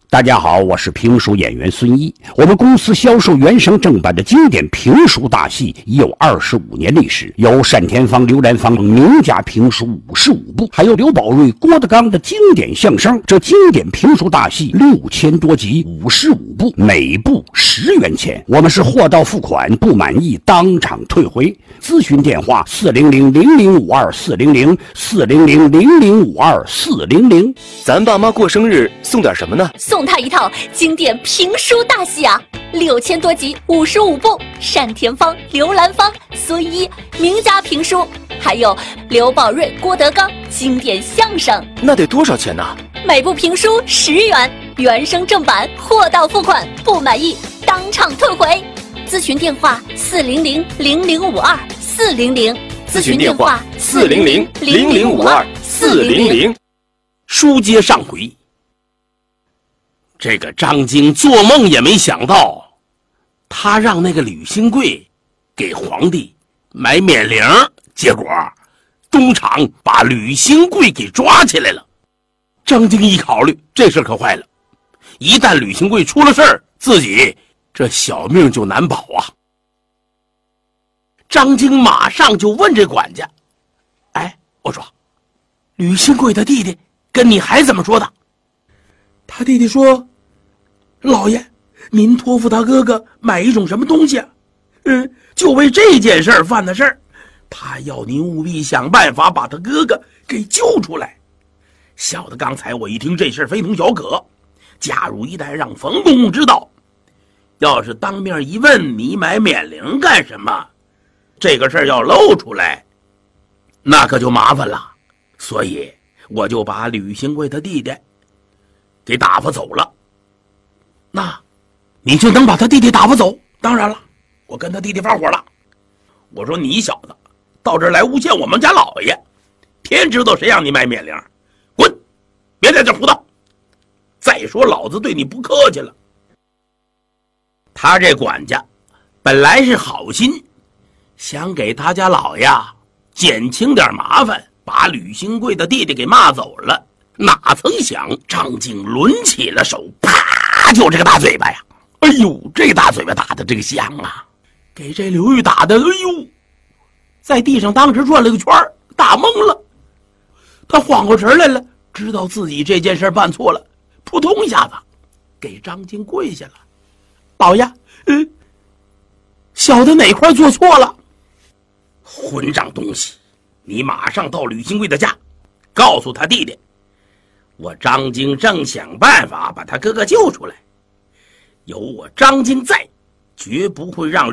大家好，我是评书演员孙一。我们公司销售原声正版的经典评书大戏已有25年历史，有单田芳、刘兰芳名家评书55部，还有刘宝瑞、郭德纲的经典相声。这经典评书大戏6000多集，55部，每部10元钱。我们是货到付款，不满意当场退回。咨询电话400-0052-400-400-0052-400。 咱爸妈过生日送点什么呢？ 送他一套经典评书大戏啊，6000多集，55部，单田芳、刘兰芳、孙一名家评书，还有刘宝瑞、郭德纲经典相声。 那得多少钱呢？ 每部评书10元，原声正版，货到付款，不满意当场退回。咨询电话400-0052-400， 咨询电话400-0052-400。 书接上回，这个张京做梦也没想到，他让那个吕新贵给皇帝买冕铃，结果东厂把吕新贵给抓起来了。张京一考虑，这事可坏了，一旦吕新贵出了事儿，自己这小命就难保啊。张京马上就问这管家，我说吕新贵的弟弟跟你还怎么说的？ 他弟弟说，老爷，您托付他哥哥买一种什么东西啊？就为这件事犯的事儿，他要您务必想办法把他哥哥给救出来。小的刚才我一听这事非同小可，假如一旦让冯公公知道，要是当面一问你买冕铃干什么，这个事儿要露出来，那可就麻烦了。所以我就把吕新贵的弟弟给打发走了。那你就能把他弟弟打发走？当然了，我跟他弟弟发火了。我说你小子到这儿来诬陷我们家老爷，天知道谁让你买冕铃，滚，别在这胡闹。再说老子对你不客气了。他这管家本来是好心，想给他家老爷减轻点麻烦，把吕新贵的弟弟给骂走了。哪曾想张京抡起了手，啪就这个大嘴巴呀！哎呦，这大嘴巴打的这个响啊，给这刘玉打的在地上当时转了个圈，打懵了。他缓过神来了，知道自己这件事办错了，扑通一下子给张京跪下了。老爷，小的哪块做错了？混账东西，你马上到吕新贵的家，告诉他弟弟，我张京正想办法把他哥哥救出来，有我张京在，绝不会让